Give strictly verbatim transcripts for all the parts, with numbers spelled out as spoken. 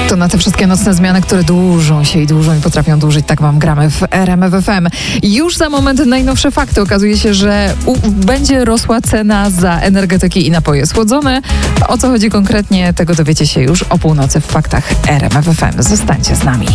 To na te wszystkie nocne zmiany, które dłużą się i dłużą i potrafią dłużyć, tak wam gramy w R M F F M. Już za moment najnowsze fakty. Okazuje się, że u- będzie rosła cena za energetyki i napoje słodzone. O co chodzi konkretnie, tego dowiecie się już o północy w faktach R M F F M. Zostańcie z nami.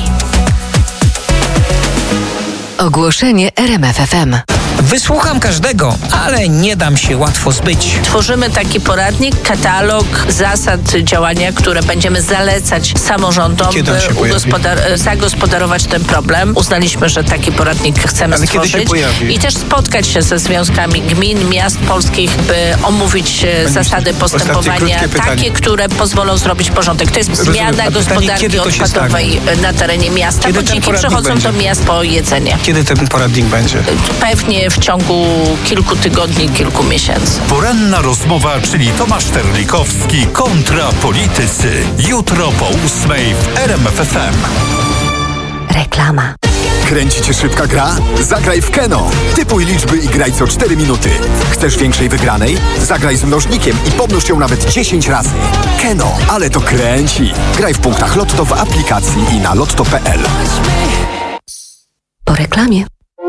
Ogłoszenie R M F F M. Wysłucham każdego, ale nie dam się łatwo zbyć. Tworzymy taki poradnik, katalog zasad działania, które będziemy zalecać samorządom, Kiedy on się by pojawi? ugospodar- zagospodarować ten problem. Uznaliśmy, że taki poradnik chcemy Ale kiedy się stworzyć pojawi? i też spotkać się ze związkami gmin, miast polskich, by omówić e, zasady postępowania, krótkie pytanie. takie, które pozwolą zrobić porządek. To jest Rozumiem. zmiana A pytanie, gospodarki kiedy to się odpadowej na terenie miasta, Kiedy bo ten dziki poradnik przychodzą będzie? do miast po jedzenie. Kiedy ten poradnik będzie? Pewnie w ciągu kilku tygodni, kilku miesięcy. Poranna rozmowa, czyli Tomasz Terlikowski kontra politycy. Jutro po ósmej w R M F F M. Reklama. Kręci cię szybka gra? Zagraj w Keno. Typuj liczby i graj co cztery minuty. Chcesz większej wygranej? Zagraj z mnożnikiem i pomnóż ją nawet dziesięć razy. Keno, ale to kręci. Graj w punktach Lotto w aplikacji i na lotto kropka p l. Po reklamie.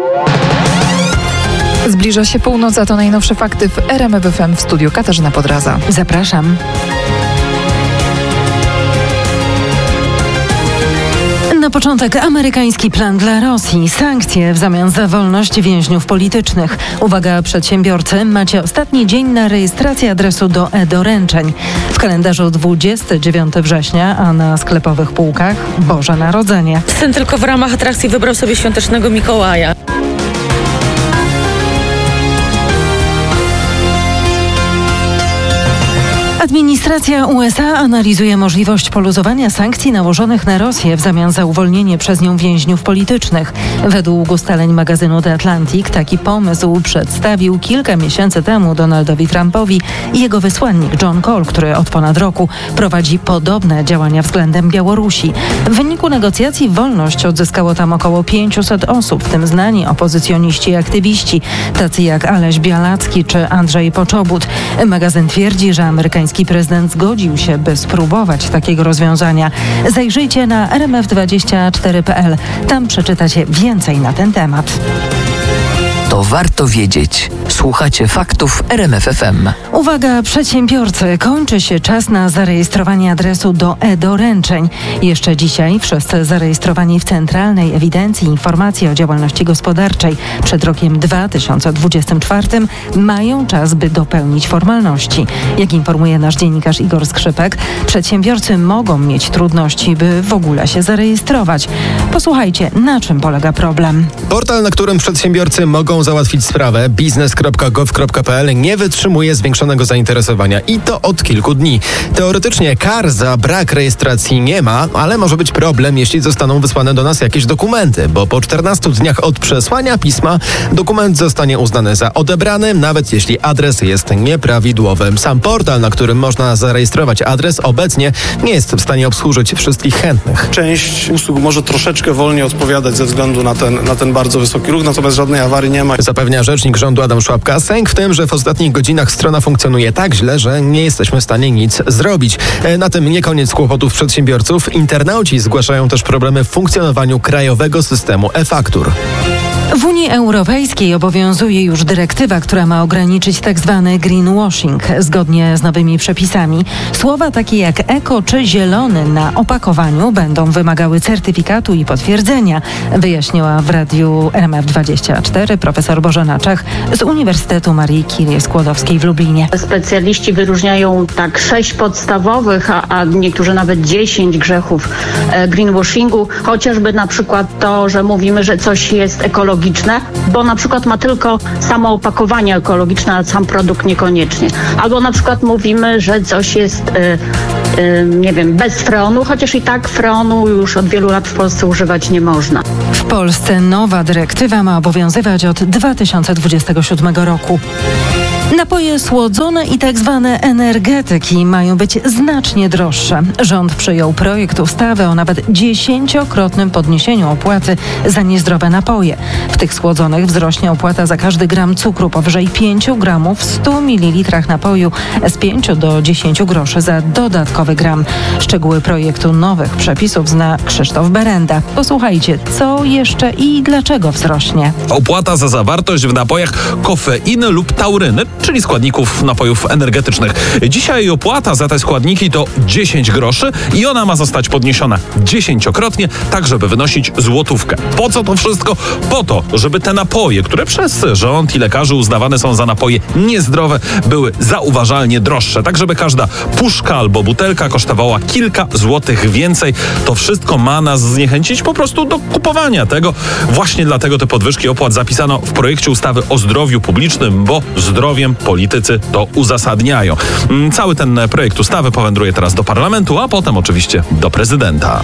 Zbliża się północ, a to najnowsze fakty w R M F F M w studiu Katarzyna Podraza. Zapraszam. Na początek amerykański plan dla Rosji. Sankcje w zamian za wolność więźniów politycznych. Uwaga przedsiębiorcy, macie ostatni dzień na rejestrację adresu do e-doręczeń. W kalendarzu dwudziestego dziewiątego września, a na sklepowych półkach Boże Narodzenie. Syn tylko w ramach atrakcji wybrał sobie świątecznego Mikołaja. Administracja U S A analizuje możliwość poluzowania sankcji nałożonych na Rosję w zamian za uwolnienie przez nią więźniów politycznych. Według ustaleń magazynu The Atlantic taki pomysł przedstawił kilka miesięcy temu Donaldowi Trumpowi i jego wysłannik John Cole, który od ponad roku prowadzi podobne działania względem Białorusi. W wyniku negocjacji wolność odzyskało tam około pięćset osób, w tym znani opozycjoniści i aktywiści, tacy jak Aleś Białacki czy Andrzej Poczobut. Magazyn twierdzi, że amerykański prezydent zgodził się, by spróbować takiego rozwiązania. Zajrzyjcie na r m f dwadzieścia cztery kropka p l. Tam przeczytacie więcej na ten temat. To warto wiedzieć. Słuchacie faktów R M F F M. Uwaga przedsiębiorcy, kończy się czas na zarejestrowanie adresu do e-doręczeń. Jeszcze dzisiaj wszyscy zarejestrowani w Centralnej Ewidencji Informacji o Działalności Gospodarczej przed rokiem dwa tysiące dwudziestym czwartym mają czas, by dopełnić formalności. Jak informuje nasz dziennikarz Igor Skrzypek, przedsiębiorcy mogą mieć trudności, by w ogóle się zarejestrować. Posłuchajcie, na czym polega problem. Portal, na którym przedsiębiorcy mogą załatwić sprawę, biznes kropka gov kropka p l, nie wytrzymuje zwiększonego zainteresowania i to od kilku dni. Teoretycznie kar za brak rejestracji nie ma, ale może być problem, jeśli zostaną wysłane do nas jakieś dokumenty, bo po czternastu dniach od przesłania pisma dokument zostanie uznany za odebrany, nawet jeśli adres jest nieprawidłowy. Sam portal, na którym można zarejestrować adres, obecnie nie jest w stanie obsłużyć wszystkich chętnych. Część usług może troszeczkę wolniej odpowiadać ze względu na ten, na ten bardzo wysoki ruch, natomiast żadnej awarii nie ma. Zapewnia rzecznik rządu Adam Szłapka. Sęk w tym, że w ostatnich godzinach strona funkcjonuje tak źle, że nie jesteśmy w stanie nic zrobić. Na tym nie koniec kłopotów przedsiębiorców. Internauci zgłaszają też problemy w funkcjonowaniu krajowego systemu e-faktur. W Unii Europejskiej obowiązuje już dyrektywa, która ma ograniczyć tzw. greenwashing. Zgodnie z nowymi przepisami słowa takie jak eko czy zielony na opakowaniu będą wymagały certyfikatu i potwierdzenia, wyjaśniła w radiu R M F dwadzieścia cztery profesor Bożena Czech z Uniwersytetu Marii Curie Skłodowskiej w Lublinie. Specjaliści wyróżniają tak sześć podstawowych, a, a niektórzy nawet dziesięć grzechów e, greenwashingu, chociażby na przykład to, że mówimy, że coś jest ekologiczne, bo na przykład ma tylko samo opakowanie ekologiczne, a sam produkt niekoniecznie. Albo na przykład mówimy, że coś jest, y, y, nie wiem, bez freonu, chociaż i tak freonu już od wielu lat w Polsce używać nie można. W Polsce nowa dyrektywa ma obowiązywać od dwa tysiące dwudziestego siódmego roku. Napoje słodzone i tak zwane energetyki mają być znacznie droższe. Rząd przyjął projekt ustawy o nawet dziesięciokrotnym podniesieniu opłaty za niezdrowe napoje. W tych słodzonych wzrośnie opłata za każdy gram cukru powyżej pięć gramów w stu mililitrach napoju, z pięciu do dziesięciu groszy za dodatkowy gram. Szczegóły projektu nowych przepisów zna Krzysztof Berenda. Posłuchajcie, co jeszcze i dlaczego wzrośnie. Opłata za zawartość w napojach kofeiny lub tauryny, czyli składników napojów energetycznych. Dzisiaj opłata za te składniki to dziesięć groszy i ona ma zostać podniesiona dziesięciokrotnie, tak żeby wynosić złotówkę. Po co to wszystko? Po to, żeby te napoje, które przez rząd i lekarzy uznawane są za napoje niezdrowe, były zauważalnie droższe, tak żeby każda puszka albo butelka kosztowała kilka złotych więcej. To wszystko ma nas zniechęcić po prostu do kupowania tego. Właśnie dlatego te podwyżki opłat zapisano w projekcie ustawy o zdrowiu publicznym, bo zdrowiem politycy to uzasadniają. Cały ten projekt ustawy powędruje teraz do parlamentu, a potem oczywiście do prezydenta.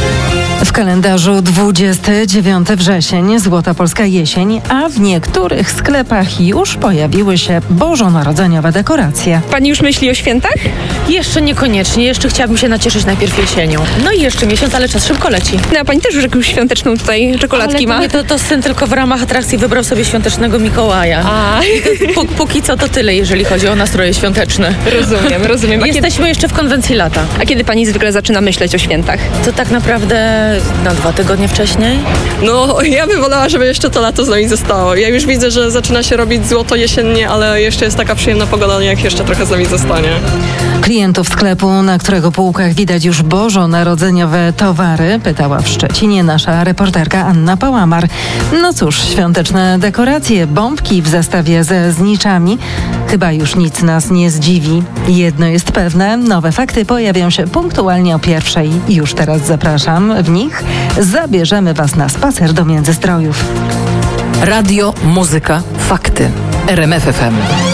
W kalendarzu dwudziestego dziewiątego wrzesień, Złota Polska Jesień, a w niektórych sklepach już pojawiły się bożonarodzeniowe dekoracje. Pani już myśli o świętach? Jeszcze niekoniecznie, jeszcze chciałabym się nacieszyć najpierw jesienią. No i jeszcze miesiąc, ale czas szybko leci. No a pani też już jakąś świąteczną tutaj czekoladki ale to ma? Nie, to, to syn tylko w ramach atrakcji wybrał sobie świątecznego Mikołaja. A. To, póki co to tyle, jeżeli chodzi o nastroje świąteczne. Rozumiem, rozumiem. A Jesteśmy kiedy... jeszcze w konwencji lata. A kiedy pani zwykle zaczyna myśleć o świętach? To tak naprawdę na dwa tygodnie wcześniej? No, ja bym wolała, żeby jeszcze to lato z nami zostało. Ja już widzę, że zaczyna się robić złoto jesiennie, ale jeszcze jest taka przyjemna pogoda, jak jeszcze trochę z nami zostanie. Klientów sklepu, na którego półkach widać już bożonarodzeniowe towary, pytała w Szczecinie nasza reporterka Anna Pałamar. No cóż, świąteczne dekoracje, bombki w zestawie ze zniczami. Chyba już nic nas nie zdziwi. Jedno jest pewne, nowe fakty pojawią się punktualnie o pierwszej. Już teraz zapraszam. W nich zabierzemy Was na spacer do Międzystrojów. Radio, muzyka, fakty. R M F F M.